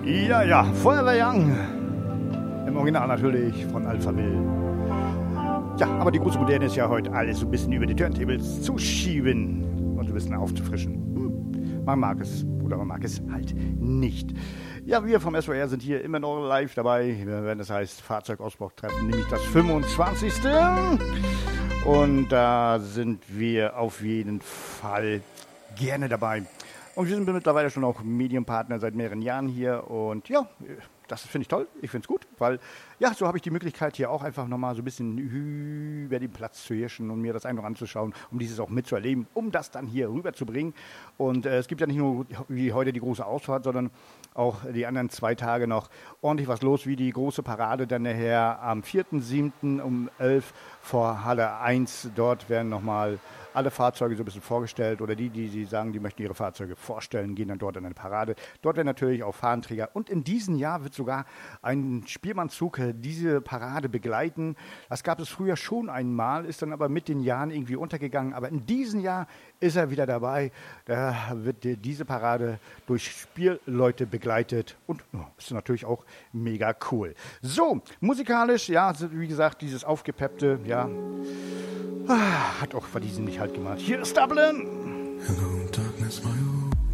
Ja, Forever Young. Im Original natürlich von Alpha Will. Ja, aber die große Moderne ist ja heute alles so ein bisschen über die Turntables zu schieben und ein bisschen aufzufrischen. Man mag es oder man mag es halt nicht. Ja, wir vom SOR sind hier immer noch live dabei, wenn das heißt Fahrzeugausbautreffen, nämlich das 25. Und da sind wir auf jeden Fall gerne dabei. Und wir sind mittlerweile schon auch Medienpartner seit mehreren Jahren hier. Und ja, das finde ich toll. Ich finde es gut, weil ja, so habe ich die Möglichkeit, hier auch einfach nochmal so ein bisschen über den Platz zu hirschen und mir das einfach anzuschauen, um dieses auch mitzuerleben, um das dann hier rüberzubringen. Und es gibt ja nicht nur wie heute die große Ausfahrt, sondern auch die anderen 2 Tage noch ordentlich was los, wie die große Parade dann nachher am 4.7. um 11 vor Halle 1. Dort werden nochmal alle Fahrzeuge so ein bisschen vorgestellt oder die sagen, die möchten ihre Fahrzeuge vorstellen, gehen dann dort in eine Parade. Dort werden natürlich auch Fahnenträger und in diesem Jahr wird sogar ein Spielmannszug diese Parade begleiten. Das gab es früher schon einmal, ist dann aber mit den Jahren irgendwie untergegangen. Aber in diesem Jahr ist er wieder dabei. Da wird diese Parade durch Spielleute begleitet und ist natürlich auch mega cool. So, musikalisch, ja, wie gesagt, dieses aufgepeppte, ja, hat auch für diesen nicht halt gemacht. Hier ist Dublin. Hello.